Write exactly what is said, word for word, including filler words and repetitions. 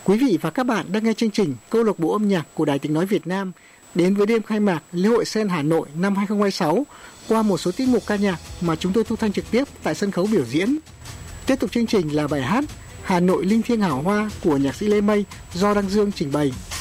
Quý vị và các bạn đang nghe chương trình Câu lạc bộ âm nhạc của Đài Tiếng nói Việt Nam đến với đêm khai mạc lễ hội Sen Hà Nội năm hai không hai sáu qua một số tiết mục ca nhạc mà chúng tôi thu thanh trực tiếp tại sân khấu biểu diễn. Tiếp tục chương trình là bài hát Hà Nội Linh Thiêng Hào Hoa của nhạc sĩ Lê Mây do Đăng Dương trình bày.